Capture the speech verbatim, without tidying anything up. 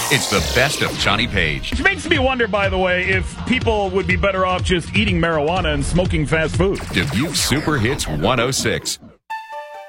It's the best of Johnny Page. Which makes me wonder, by the way, if people would be better off just eating marijuana and smoking fast food. Dubuque Super Hits one oh six.